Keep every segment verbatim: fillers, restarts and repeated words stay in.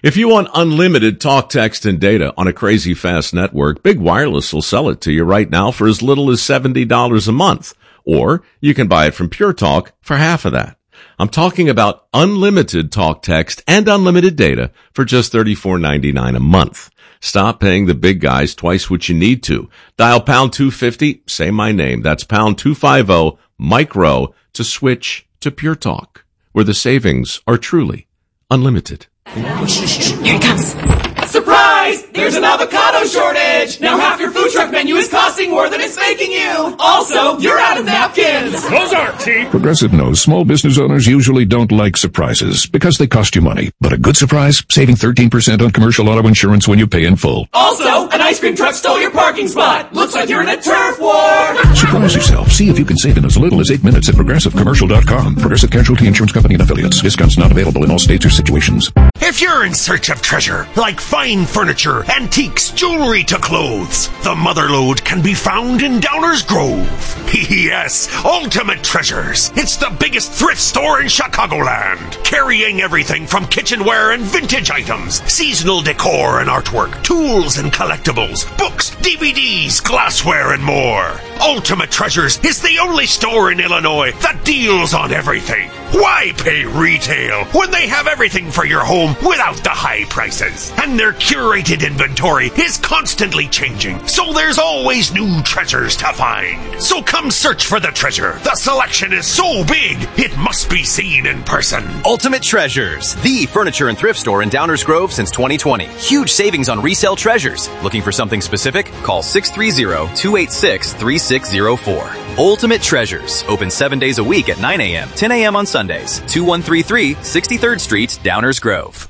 If you want unlimited talk, text, and data on a crazy fast network, Big Wireless will sell it to you right now for as little as seventy dollars a month. Or you can buy it from Pure Talk for half of that. I'm talking about unlimited talk, text, and unlimited data for just thirty-four ninety-nine a month. Stop paying the big guys twice what you need to. Dial pound two fifty, say my name. That's pound two fifty, micro, to switch to Pure Talk, where the savings are truly unlimited. Here it comes. Surprise! There's an avocado shortage! Now half your food truck menu is costing more than it's making you! Also, you're out of napkins! Those aren't cheap! Progressive knows small business owners usually don't like surprises because they cost you money. But a good surprise? Saving thirteen percent on commercial auto insurance when you pay in full. Also, an ice cream truck stole your parking spot! Looks like you're in a turf war! Surprise yourself. See if you can save in as little as eight minutes at progressive commercial dot com. Progressive Casualty Insurance Company and Affiliates. Discounts not available in all states or situations. If you're in search of treasure, like fine furniture, antiques, jewelry to clothes, the Motherlode can be found in Downers Grove. Yes, Ultimate Treasures. It's the biggest thrift store in Chicagoland, carrying everything from kitchenware and vintage items, seasonal decor and artwork, tools and collectibles, books, D V Ds, glassware, and more. Ultimate Treasures is the only store in Illinois that deals on everything. Why pay retail when they have everything for your home without the high prices? And their curated inventory is constantly changing, so there's always new treasures to find. So come search for the treasure. The selection is so big, it must be seen in person. Ultimate Treasures, the furniture and thrift store in Downers Grove since twenty twenty. Huge savings on resale treasures. Looking for something specific? Call six three zero, two eight six, three six zero four. Ultimate Treasures, open seven days a week at nine a.m., ten a.m. on Sundays. two one three three, sixty-third Street, Downers Grove.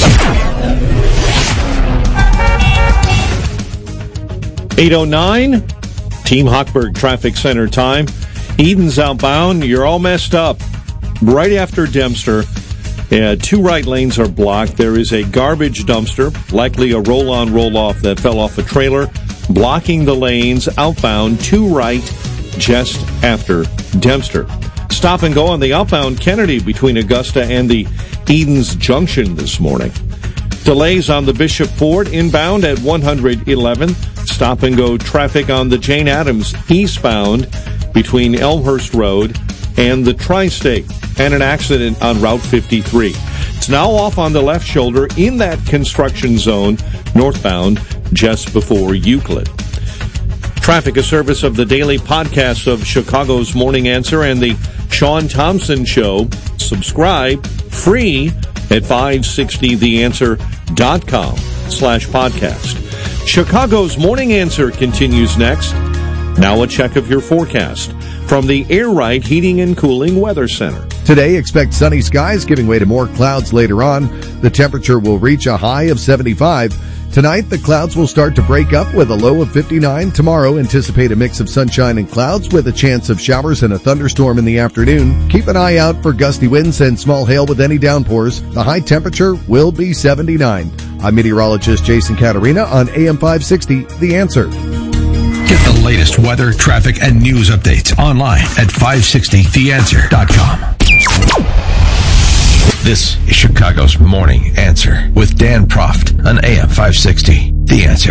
eight oh nine, Team Hochberg Traffic Center time. Eden's outbound. You're all messed up. Right after Dempster, uh, two right lanes are blocked. There is a garbage dumpster, likely a roll-on, roll-off that fell off a trailer, blocking the lanes outbound, two right, just after Dempster. Stop and go on the outbound Kennedy between Augusta and the Edens Junction this morning. Delays on the Bishop Ford inbound at one hundred eleventh. Stop and go traffic on the Jane Addams eastbound between Elmhurst Road and the Tri-State, and an accident on Route fifty-three. It's now off on the left shoulder in that construction zone northbound just before Euclid. Traffic, a service of the daily podcast of Chicago's Morning Answer and the Sean Thompson Show. Subscribe free at five sixty the answer dot com slash podcast. Chicago's Morning Answer continues next. Now a check of your forecast from the Air Right Heating and Cooling Weather Center. Today, expect sunny skies giving way to more clouds later on. The temperature will reach a high of seventy-five. Tonight, the clouds will start to break up with a low of fifty-nine. Tomorrow, anticipate a mix of sunshine and clouds with a chance of showers and a thunderstorm in the afternoon. Keep an eye out for gusty winds and small hail with any downpours. The high temperature will be seventy-nine. I'm meteorologist Jason Caterina on A M five sixty, The Answer. Get the latest weather, traffic, and news updates online at five sixty the answer dot com. This is Chicago's Morning Answer with Dan Proft on A M five sixty, The Answer.